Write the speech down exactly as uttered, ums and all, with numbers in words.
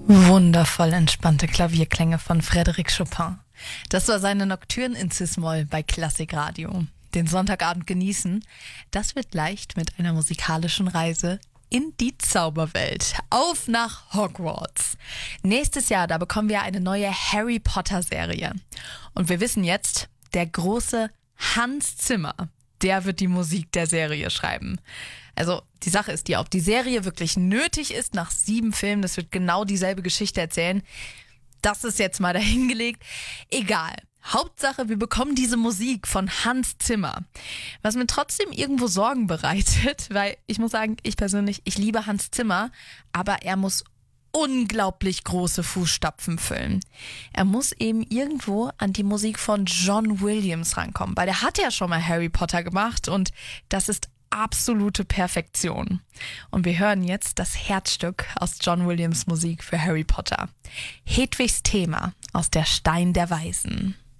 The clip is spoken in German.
Wundervoll entspannte Klavierklänge von Frédéric Chopin. Das war seine Nocturne in Cis-Moll bei Klassikradio. Den Sonntagabend genießen, das wird leicht mit einer musikalischen Reise in die Zauberwelt. Auf nach Hogwarts. Nächstes Jahr, da bekommen wir eine neue Harry Potter Serie. Und wir wissen jetzt, der große Hans Zimmer, der wird die Musik der Serie schreiben. Also die Sache ist die, ob die Serie wirklich nötig ist nach sieben Filmen, das wird genau dieselbe Geschichte erzählen. Das ist jetzt mal dahingelegt. Egal. Hauptsache, wir bekommen diese Musik von Hans Zimmer. Was mir trotzdem irgendwo Sorgen bereitet, weil ich muss sagen, ich persönlich, ich liebe Hans Zimmer, aber er muss unglaublich große Fußstapfen füllen. Er muss eben irgendwo an die Musik von John Williams rankommen, weil der hat ja schon mal Harry Potter gemacht und das ist absolute Perfektion. Und wir hören jetzt das Herzstück aus John Williams Musik für Harry Potter. Hedwigs Thema aus der Stein der Weisen.